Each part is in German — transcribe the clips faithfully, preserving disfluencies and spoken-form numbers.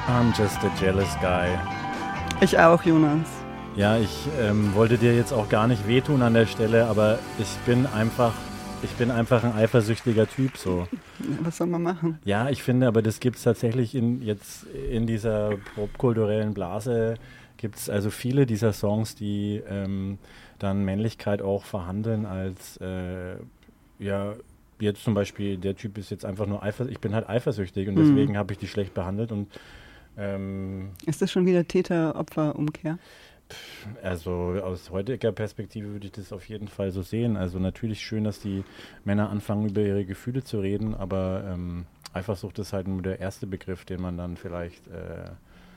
I'm just a jealous guy. Ich auch, Jonas. Ja, ich ähm, wollte dir jetzt auch gar nicht wehtun an der Stelle, aber ich bin einfach, ich bin einfach ein eifersüchtiger Typ so. Was soll man machen? Ja, ich finde, aber das gibt es tatsächlich in, jetzt in dieser popkulturellen Blase, gibt es also viele dieser Songs, die ähm, dann Männlichkeit auch verhandeln als, äh, ja, jetzt zum Beispiel, der Typ ist jetzt einfach nur eifersüchtig, ich bin halt eifersüchtig und deswegen mhm. habe ich die schlecht behandelt und ähm, ist das schon wieder Täter-Opfer-Umkehr? Also aus heutiger Perspektive würde ich das auf jeden Fall so sehen. Also natürlich schön, dass die Männer anfangen, über ihre Gefühle zu reden, aber ähm, Eifersucht ist halt nur der erste Begriff, den man dann vielleicht äh,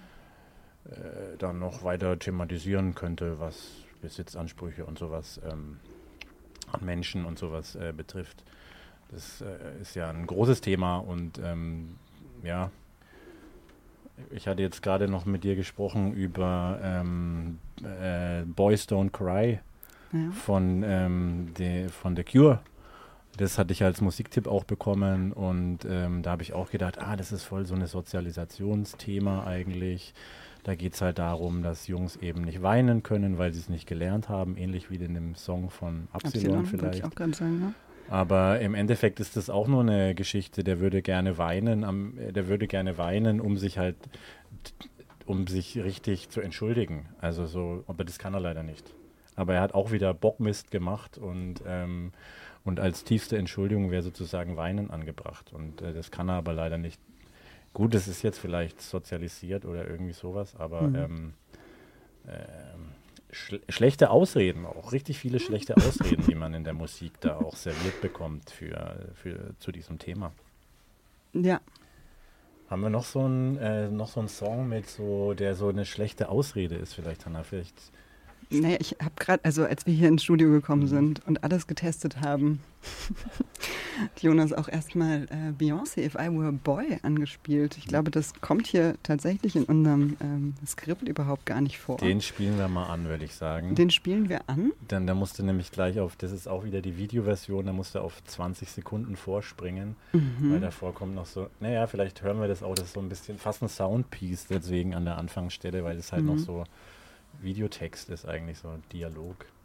äh, dann noch weiter thematisieren könnte, was Besitzansprüche und sowas ähm, an Menschen und sowas äh, betrifft. Das äh, ist ja ein großes Thema und ähm, ja, ich hatte jetzt gerade noch mit dir gesprochen über ähm, äh, Boys Don't Cry ja. von, ähm, de, von The Cure. Das hatte ich als Musiktipp auch bekommen und ähm, da habe ich auch gedacht, ah, das ist voll so ein Sozialisationsthema eigentlich. Da geht es halt darum, dass Jungs eben nicht weinen können, weil sie es nicht gelernt haben, ähnlich wie in dem Song von Absilon vielleicht. Würde ich auch gerade sagen, ne? Aber im Endeffekt ist das auch nur eine Geschichte, der würde gerne weinen, am, der würde gerne weinen, um sich halt, um sich richtig zu entschuldigen. Also so, aber das kann er leider nicht. Aber er hat auch wieder Bockmist gemacht und, ähm, und als tiefste Entschuldigung wäre sozusagen Weinen angebracht. Und äh, das kann er aber leider nicht. Gut, das ist jetzt vielleicht sozialisiert oder irgendwie sowas, aber mhm. ähm, ähm, Sch- schlechte Ausreden, auch richtig viele schlechte Ausreden, die man in der Musik da auch serviert bekommt für, für zu diesem Thema. Ja. Haben wir noch so einen äh, noch so einen Song mit so, der so eine schlechte Ausrede ist, vielleicht, Hannah, vielleicht. Naja, ich habe gerade, also als wir hier ins Studio gekommen mhm. sind und alles getestet haben, hat Jonas auch erstmal äh, Beyoncé, If I Were a Boy, angespielt. Ich glaube, das kommt hier tatsächlich in unserem ähm, Skript überhaupt gar nicht vor. Den spielen wir mal an, würde ich sagen. Den spielen wir an? Dann, da musst du nämlich gleich auf, das ist auch wieder die Videoversion, da musst du auf zwanzig Sekunden vorspringen, mhm. weil davor kommt noch so, naja, vielleicht hören wir das auch, das ist so ein bisschen fast ein Soundpiece deswegen an der Anfangsstelle, weil es halt mhm. noch so Videotext ist eigentlich, so ein Dialog.